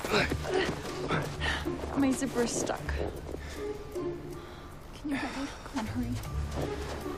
My zipper is stuck. Can you help me? Come on, hurry.